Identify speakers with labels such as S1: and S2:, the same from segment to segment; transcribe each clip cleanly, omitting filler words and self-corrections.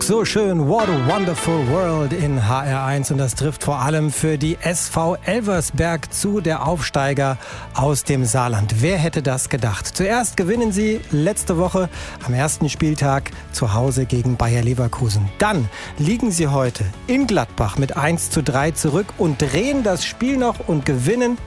S1: so schön. What a wonderful world in HR1. Und das trifft vor allem für die SV Elversberg zu, der Aufsteiger aus dem Saarland. Wer hätte das gedacht? Zuerst gewinnen sie letzte Woche am ersten Spieltag zu Hause gegen Bayer Leverkusen. Dann liegen sie heute in Gladbach mit 1:3 zurück und drehen das Spiel noch und gewinnen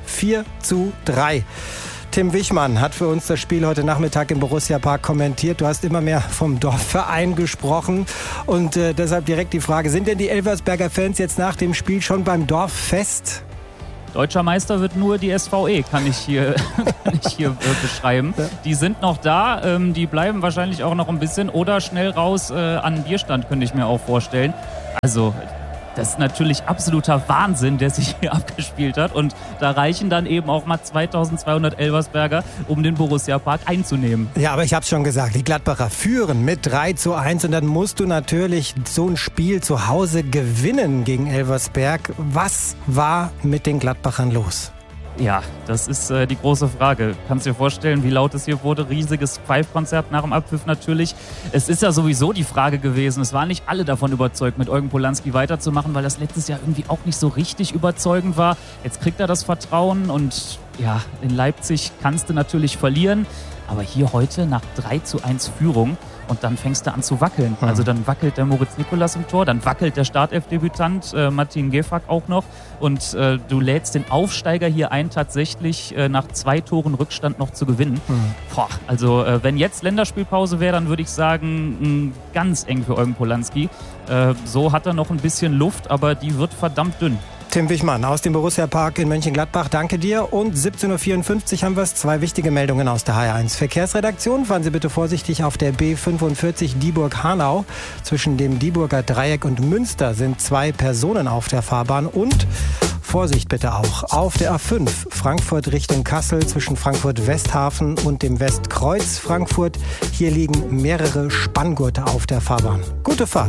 S1: 4:3. Tim Wichmann hat für uns das Spiel heute Nachmittag im Borussia Park kommentiert. Du hast immer mehr vom Dorfverein gesprochen und deshalb direkt die Frage, sind denn die Elversberger Fans jetzt nach dem Spiel schon beim Dorffest?
S2: Deutscher Meister wird nur die SVE, kann ich hier beschreiben. Die sind noch da, die bleiben wahrscheinlich auch noch ein bisschen oder schnell raus an den Bierstand, könnte ich mir auch vorstellen. Also das ist natürlich absoluter Wahnsinn, der sich hier abgespielt hat. Und da reichen dann eben auch mal 2200 Elversberger, um den Borussia Park einzunehmen. Ja, aber ich habe es schon gesagt, die Gladbacher führen mit 3:1. Und dann musst du natürlich so ein Spiel zu Hause gewinnen gegen Elversberg. Was war mit den Gladbachern los? Ja, das ist die große Frage. Kannst du dir vorstellen, wie laut es hier wurde? Riesiges Pfeifkonzert nach dem Abpfiff natürlich. Es ist ja sowieso die Frage gewesen. Es waren nicht alle davon überzeugt, mit Eugen Polanski weiterzumachen, weil das letztes Jahr irgendwie auch nicht so richtig überzeugend war. Jetzt kriegt er das Vertrauen und ja, in Leipzig kannst du natürlich verlieren. Aber hier heute nach 3:1 Führung und dann fängst du an zu wackeln. Also dann wackelt der Moritz Nikolas im Tor, dann wackelt der Startelf-Debütant Martin Gefak auch noch und du lädst den Aufsteiger hier ein, tatsächlich nach 2 Toren Rückstand noch zu gewinnen. Also wenn jetzt Länderspielpause wäre, dann würde ich sagen, ganz eng für Eugen Polanski. So hat er noch ein bisschen Luft, aber die wird verdammt dünn. Tim Wichmann aus dem Borussia Park in Mönchengladbach, danke dir. Und 17:54 Uhr haben wir es. 2 wichtige Meldungen aus der HR1 Verkehrsredaktion. Fahren Sie bitte vorsichtig auf der B45 Dieburg-Hanau. Zwischen dem Dieburger Dreieck und Münster sind 2 Personen auf der Fahrbahn. Und Vorsicht bitte auch auf der A5 Frankfurt Richtung Kassel zwischen Frankfurt-Westhafen und dem Westkreuz Frankfurt. Hier liegen mehrere Spanngurte auf der Fahrbahn. Gute Fahrt.